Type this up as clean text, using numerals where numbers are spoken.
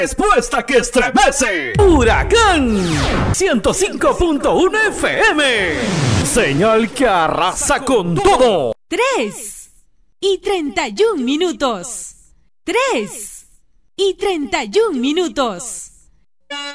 Respuesta que estremece. Huracán 105.1 FM. Señal que arrasa con todo. 3:31. 3:31.